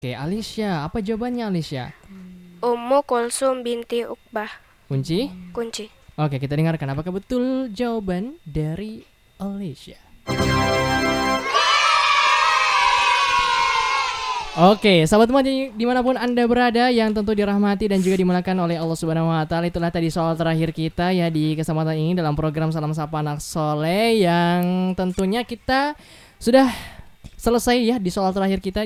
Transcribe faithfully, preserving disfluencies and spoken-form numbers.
Oke, Alicia, apa jawabannya Alicia? Ummu Kulsum binti Uqbah. Kunci? Kunci. Oke, kita dengarkan apakah betul jawaban dari Alicia. Oke, sahabat semua dimanapun Anda berada yang tentu dirahmati dan juga dimuliakan oleh Allah Subhanahu Wa Taala, itulah tadi soal terakhir kita ya di kesempatan ini dalam program Salam Sapa Anak Soleh yang tentunya kita sudah selesai ya di soal terakhir kita.